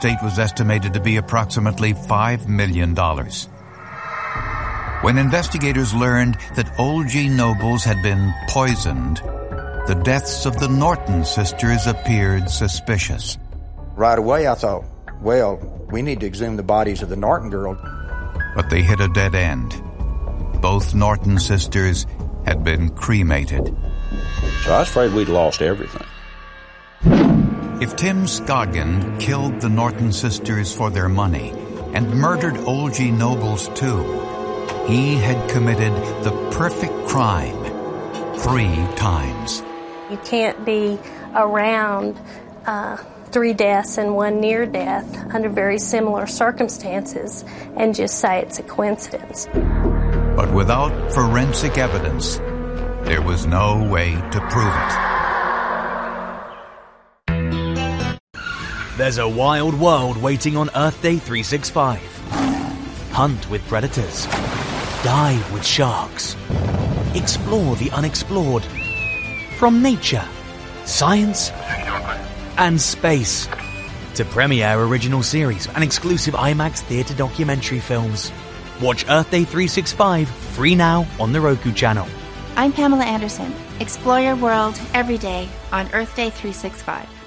estate was estimated to be approximately $5 million. When investigators learned that Old G. Nobles had been poisoned, the deaths of the Norton sisters appeared suspicious. Right away I thought, well, we need to exhume the bodies of the Norton girls. But they hit a dead end. Both Norton sisters had been cremated. So I was afraid we'd lost everything. If Tim Scoggin killed the Norton sisters for their money and murdered Old G. Nobles too, he had committed the perfect crime 3 times. You can't be around 3 deaths and 1 near death under very similar circumstances and just say it's a coincidence. But without forensic evidence, there was no way to prove it. There's a wild world waiting on Earth Day 365. Hunt with predators. Dive with sharks. Explore the unexplored. From nature, science, and space to premiere original series and exclusive IMAX theatre documentary films. Watch Earth Day 365 free now on the Roku channel. I'm Pamela Anderson. Explore your world every day on Earth Day 365.